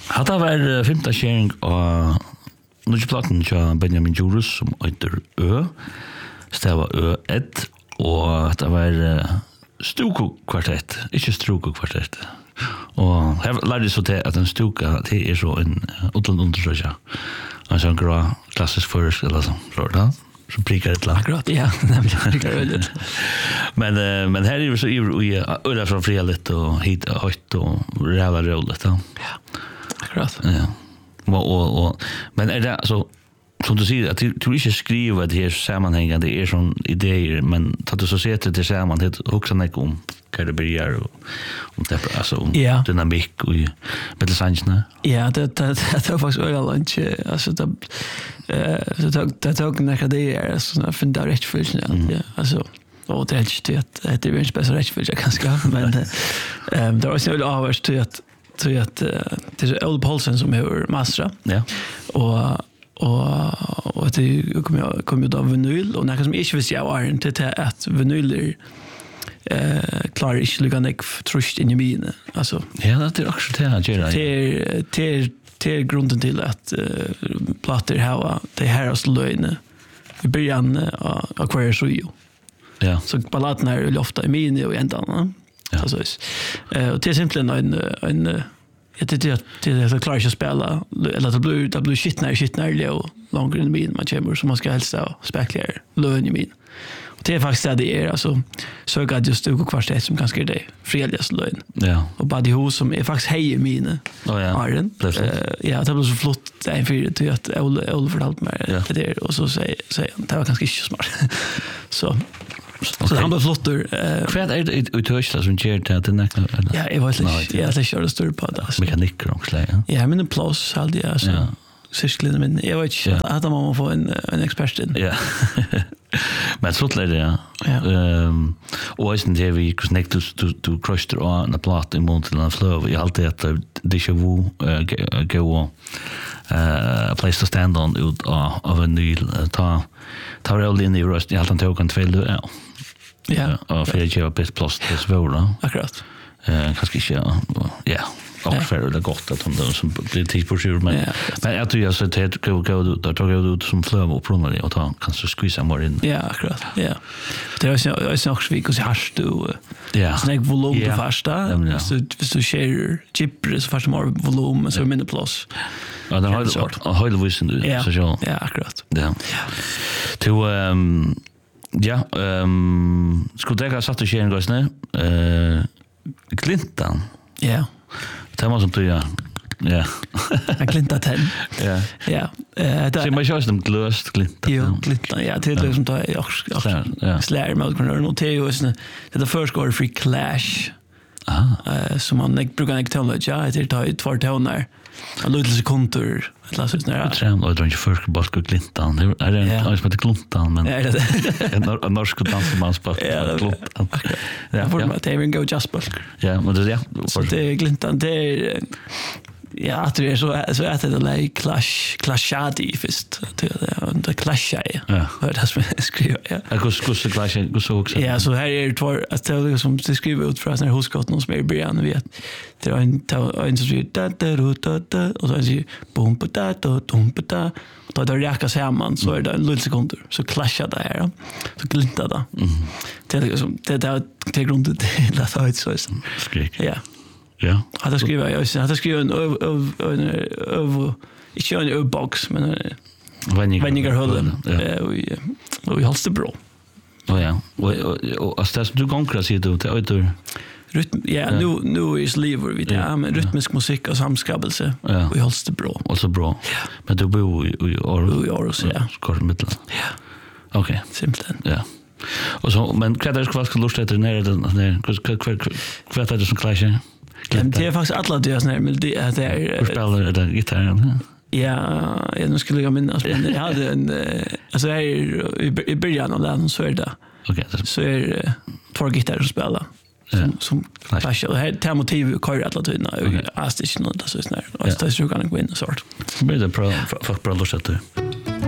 Hade var femta sharing och nu platten till Benjamin Jurus som heter Ö. Stava Ö1 och det var Stuko kvartett, inte Struko kvartett. Och här lärde så till att en stuka det är så en utland undersöka. Alltså en grå klassisk försk eller så där. Så prickar ett lag. Ja, nämligen prickar det. Men här är det så i öra från freligt och hit högt och räva roligt då. Ja. Akkurat. Ja. Men är det så som du säger att du inte skriver det här sammanhängande det är sån idéer men att du så sätter det samman det också när om kan det börja och det alltså dynamik och med sannsna. Ja, det var faktiskt överallt alltså det tog några dagar så jag finner det rätt för ja alltså och det är inte att det är inte bäst rätt för jag kanske men det var så väl avs till att det är Old Paulsen som är mastra. Ja. Och det kom ju då vinyl och när som inte visste jag var inte att vinyl klarar inte lika mycket trust in i mina alltså ja det är också det att göra till grunden till att plattor har det här oss löjne i början av kvar så ju ja så balladen är ju ofta i mini och ändan ja så och det är simpelthen en jag tycker att det klarar inte att spela eller att det blir shitnare och långt in i min man kommer så man ska helst ha spekler lön i min och det är faktiskt det är alltså så jag just Stuko kvartett som ganska är det fredligaste lön ja och Buddy Ho som är faktiskt hej i mina ja ja det blev så flott det är för det att Olle fortalt mig det där och så säger det var ganska inte smart så så han var flottur. Vad är det utörsla som ger till att den ja, jag vet inte. Jag har kört större på det. Mekaniker också, ja. Ja, men en plus hade jag så. Cirkeln men jag vet inte att man får en expert in. Ja. Men så lär det ja. Och sen det vi connect to crush the on the plot i Mountain Flow. Jag alltid att déjà vu go a place to stand on ut av en ny ta roll in i röst i allt tog kan två ja. Ja, och för det är bäst plus det svåra. Akkurat. Kanske inte ja. Och för det gott att de som blir tidsbordjur men jag tror jag så det går ut som flöv och promali och ta kanske squeeze more in. Ja, akkurat. Ja. Det är också vi kan har du ja. Snägg volym på första. Så share chipper så fast mer volym så mindre plus. Ja, det har höll vision du så så. Ja, akkurat. Ja. Till skulle jag satt och share gås nu. Clinton. Ja. Det var som du ja. Ja. Jag glintar ten. Ja. Ja. Det är man just dem glöst glintar. Jo, glintar. Ja, det är som det jag slär med kunna notera just det är först går free clash. Så man brukar inte tala ja, det tar 2 toner. En liten sekonder. Det låter så nära. Jag tror inte först bara ska glintan. Det är en som heter gluntan men en norsk dansmanssport. Gluntan. Ja, för att det går just bulk. Ja, men det så det gluntan det är ja, att det är så att det är clashadi först. Det clashar. Ja. Det som skriver. Ja. Jag skulle clasha så också. Ja, så här är det två att det som det skriver ut från när huskott någon som är i början vet. Det är en som säger da och så säger bum da och då räcker samman så är det en liten sekund så clashar det här. Så glintar det. Det är liksom det är grunden till att ha ett så skrik. Ja. Ja. Hade skrivit jag hade skrivit en över inte en öbox men vännigar höllen och vi hålls det bra. Ja. Och alltså du gånger så du till rytm ja nu är lever vi där men rytmisk musik och samskapelse vi hålls det bra. Alltså bra. Men du bor i Aarhus ja. Kort mitten. Ja. Okej. Simpelt. Ja. Och så men vad ska lust efter när vad är det som clashar? Det är faktiskt alla det är men det är spelar det gitarren. Ja, jag skulle jag minnas men jag hade en alltså i början av den så är det. Okej. Så är 2 gitarrer som spelar. Som clashar. Det här motiv kör alla tiden och astisk något så snär. Och så ska jag gå in och sort. Det blir det bra för lust efter.